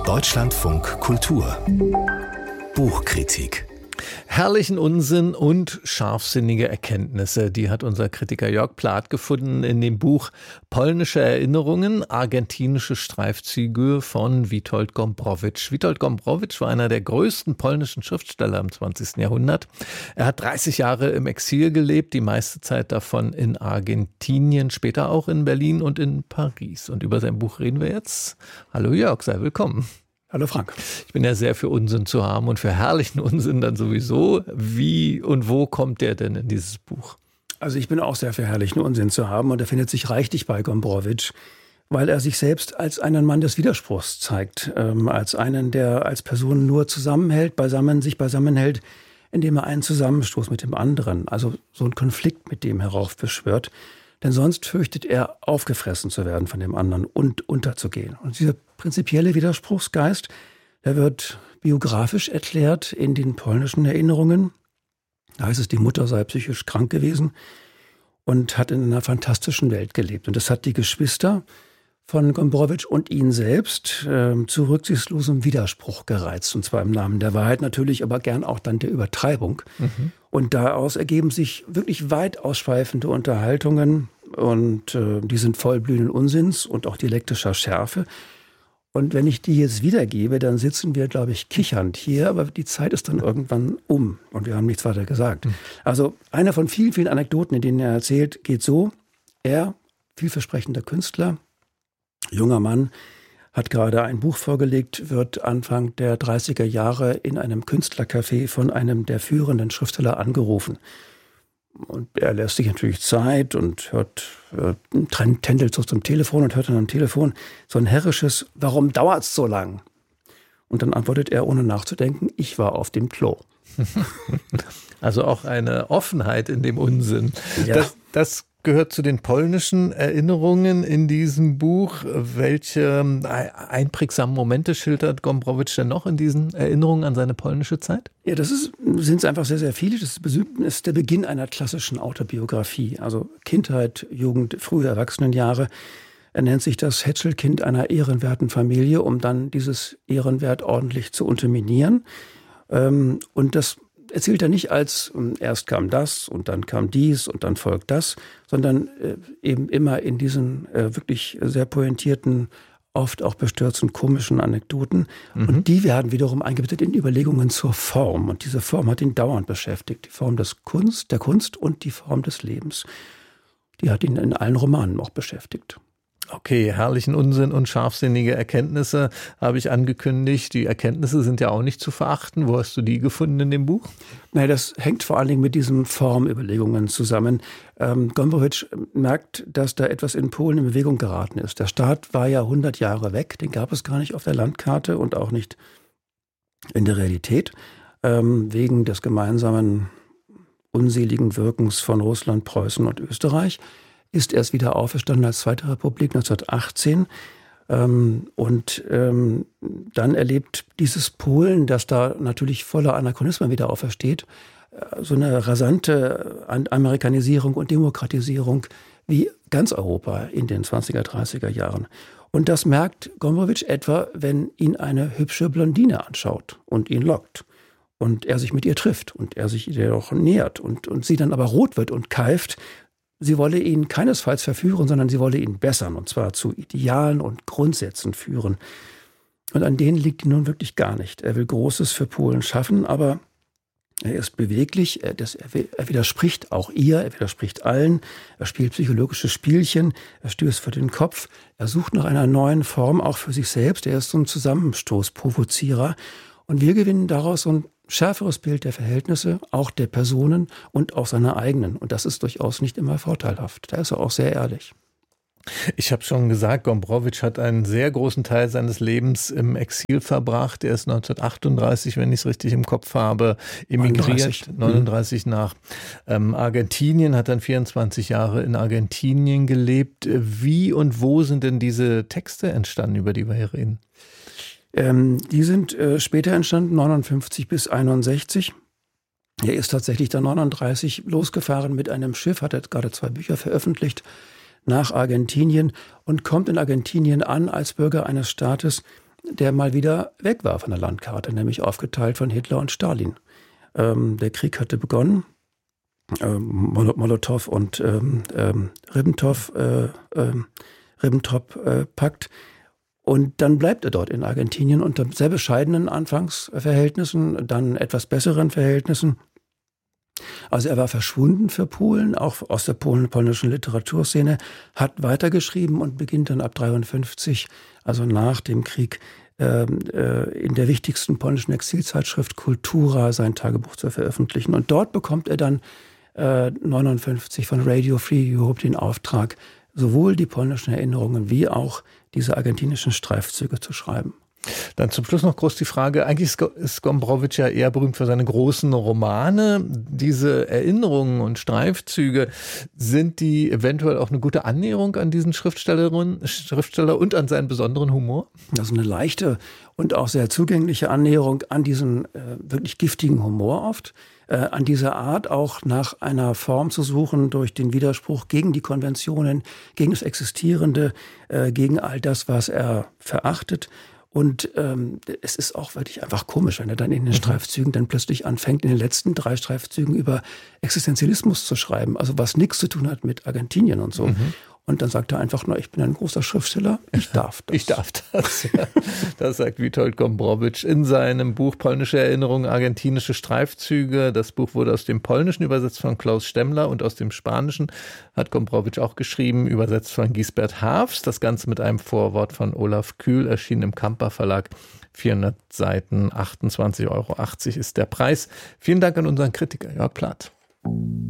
Deutschlandfunk Kultur Buchkritik. Herrlichen Unsinn und scharfsinnige Erkenntnisse, die hat unser Kritiker Jörg Plath gefunden in dem Buch Polnische Erinnerungen, argentinische Streifzüge von Witold Gombrowicz. Witold Gombrowicz war einer der größten polnischen Schriftsteller im 20. Jahrhundert. Er hat 30 Jahre im Exil gelebt, die meiste Zeit davon in Argentinien, später auch in Berlin und in Paris. Und über sein Buch reden wir jetzt. Hallo Jörg, sei willkommen. Hallo Frank. Ich bin ja sehr für Unsinn zu haben und für herrlichen Unsinn dann sowieso. Wie und wo kommt der denn in dieses Buch? Also ich bin auch sehr für herrlichen Unsinn zu haben und er findet sich reichlich bei Gombrowicz, weil er sich selbst als einen Mann des Widerspruchs zeigt, als einen, der als Person nur zusammenhält, sich beisammenhält, indem er einen Zusammenstoß mit dem anderen, also so einen Konflikt mit dem heraufbeschwört. Denn sonst fürchtet er, aufgefressen zu werden von dem anderen und unterzugehen. Und dieser prinzipielle Widerspruchsgeist, der wird biografisch erklärt in den polnischen Erinnerungen. Da heißt es, die Mutter sei psychisch krank gewesen und hat in einer fantastischen Welt gelebt. Und das hat die Geschwister von Gombrowicz und ihn selbst zu rücksichtslosem Widerspruch gereizt. Und zwar im Namen der Wahrheit natürlich, aber gern auch dann der Übertreibung. Mhm. Und daraus ergeben sich wirklich weit ausschweifende Unterhaltungen. Und die sind voll blühenden Unsinns und auch dialektischer Schärfe. Und wenn ich die jetzt wiedergebe, dann sitzen wir, glaube ich, kichernd hier. Aber die Zeit ist dann irgendwann um. Und wir haben nichts weiter gesagt. Mhm. Also einer von vielen, vielen Anekdoten, in denen er erzählt, geht so. Er, vielversprechender Künstler, junger Mann, hat gerade ein Buch vorgelegt, wird Anfang der 30er Jahre in einem Künstlercafé von einem der führenden Schriftsteller angerufen. Und er lässt sich natürlich Zeit und tändelt so zum Telefon und hört dann am Telefon so ein herrisches, warum dauert's so lang? Und dann antwortet er, ohne nachzudenken, ich war auf dem Klo. Also auch eine Offenheit in dem Unsinn. Ja. Das gehört zu den polnischen Erinnerungen in diesem Buch. Welche einprägsamen Momente schildert Gombrowicz denn noch in diesen Erinnerungen an seine polnische Zeit? Ja, sind es einfach sehr, sehr viele. Das ist der Beginn einer klassischen Autobiografie. Also Kindheit, Jugend, frühe Erwachsenenjahre. Er nennt sich das Hätschelkind einer ehrenwerten Familie, um dann dieses Ehrenwert ordentlich zu unterminieren. Und das erzählt er nicht als erst kam das und dann kam dies und dann folgt das, sondern eben immer in diesen wirklich sehr pointierten, oft auch bestürzten, komischen Anekdoten. Mhm. Und die werden wiederum eingebettet in Überlegungen zur Form. Und diese Form hat ihn dauernd beschäftigt. Die Form der Kunst und die Form des Lebens. Die hat ihn in allen Romanen auch beschäftigt. Okay, herrlichen Unsinn und scharfsinnige Erkenntnisse habe ich angekündigt. Die Erkenntnisse sind ja auch nicht zu verachten. Wo hast du die gefunden in dem Buch? Nein, das hängt vor allen Dingen mit diesen Formüberlegungen zusammen. Gombrowicz merkt, dass da etwas in Polen in Bewegung geraten ist. Der Staat war ja 100 Jahre weg. Den gab es gar nicht auf der Landkarte und auch nicht in der Realität. Wegen des gemeinsamen unseligen Wirkens von Russland, Preußen und Österreich ist erst wieder auferstanden als Zweite Republik 1918. Dann erlebt dieses Polen, das da natürlich voller Anachronismen wieder aufersteht, so eine rasante Amerikanisierung und Demokratisierung wie ganz Europa in den 20er, 30er Jahren. Und das merkt Gombrowicz etwa, wenn ihn eine hübsche Blondine anschaut und ihn lockt. Und er sich mit ihr trifft und er sich ihr auch nähert und sie dann aber rot wird und keift. Sie wolle ihn keinesfalls verführen, sondern sie wolle ihn bessern, und zwar zu Idealen und Grundsätzen führen. Und an denen liegt ihn nun wirklich gar nicht. Er will Großes für Polen schaffen, aber er ist beweglich, er widerspricht auch ihr, er widerspricht allen, er spielt psychologische Spielchen, er stößt vor den Kopf, er sucht nach einer neuen Form auch für sich selbst, er ist so ein Zusammenstoßprovozierer. Und wir gewinnen daraus so ein schärferes Bild der Verhältnisse, auch der Personen und auch seiner eigenen. Und das ist durchaus nicht immer vorteilhaft. Da ist er auch sehr ehrlich. Ich habe schon gesagt, Gombrowicz hat einen sehr großen Teil seines Lebens im Exil verbracht. Er ist 1938, wenn ich es richtig im Kopf habe, emigriert, 39 nach Argentinien, hat dann 24 Jahre in Argentinien gelebt. Wie und wo sind denn diese Texte entstanden, über die wir hier reden? Die sind später entstanden, 59 bis 61. Er ist tatsächlich dann 39 losgefahren mit einem Schiff, hat jetzt gerade 2 Bücher veröffentlicht, nach Argentinien und kommt in Argentinien an als Bürger eines Staates, der mal wieder weg war von der Landkarte, nämlich aufgeteilt von Hitler und Stalin. Der Krieg hatte begonnen. Molotow und Ribbentrop-Pakt. Und dann bleibt er dort in Argentinien unter sehr bescheidenen Anfangsverhältnissen, dann etwas besseren Verhältnissen. Also er war verschwunden für Polen, auch aus der polnischen Literaturszene, hat weitergeschrieben und beginnt dann ab 1953, also nach dem Krieg, in der wichtigsten polnischen Exilzeitschrift Kultura sein Tagebuch zu veröffentlichen. Und dort bekommt er dann 1959 von Radio Free Europe den Auftrag, sowohl die polnischen Erinnerungen wie auch diese argentinischen Streifzüge zu schreiben. Dann zum Schluss noch groß die Frage, eigentlich ist Gombrowicz ja eher berühmt für seine großen Romane. Diese Erinnerungen und Streifzüge, sind die eventuell auch eine gute Annäherung an diesen Schriftsteller und an seinen besonderen Humor? Das ist eine leichte und auch sehr zugängliche Annäherung an diesen wirklich giftigen Humor oft. An dieser Art auch nach einer Form zu suchen durch den Widerspruch gegen die Konventionen, gegen das Existierende, gegen all das, was er verachtet. Und es ist auch wirklich einfach komisch, wenn er dann in den Streifzügen dann plötzlich anfängt, in den letzten 3 Streifzügen über Existenzialismus zu schreiben, also was nichts zu tun hat mit Argentinien und so. Und dann sagt er einfach nur, ich bin ein großer Schriftsteller, ich darf das. Ich darf das, ja. Das sagt Witold Gombrowicz in seinem Buch Polnische Erinnerungen, argentinische Streifzüge. Das Buch wurde aus dem Polnischen übersetzt von Klaus Stemmler und aus dem Spanischen hat Gombrowicz auch geschrieben, übersetzt von Gisbert Haafs. Das Ganze mit einem Vorwort von Olaf Kühl, erschienen im Kamper Verlag. 400 Seiten, 28,80 € ist der Preis. Vielen Dank an unseren Kritiker Jörg Plath.